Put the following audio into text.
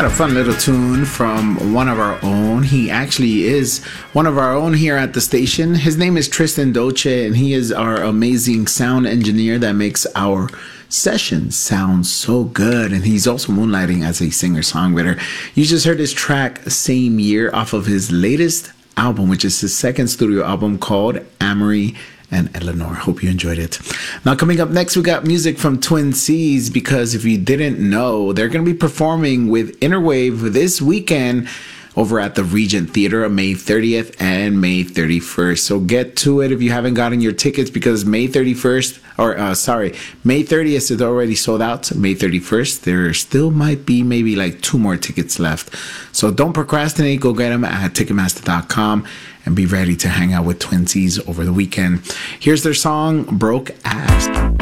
Got a fun little tune from one of our own. He actually is one of our own here at the station. His name is Tristan Doce, and he is our amazing sound engineer that makes our sessions sound so good. And he's also moonlighting as a singer-songwriter. You just heard his track Same Year off of his latest album, which is his second studio album called Amory and Eleanor. Hope you enjoyed it. Now, coming up next, we got music from Twin Seas, because if you didn't know, they're going to be performing with Innerwave this weekend over at the Regent Theater on May 30th and May 31st. So get to it if you haven't gotten your tickets, because May 30th is already sold out. May 31st, there still might be maybe like 2 more tickets left. So don't procrastinate. Go get them at Ticketmaster.com and be ready to hang out with Twin Seas over the weekend. Here's their song, Broke Ass.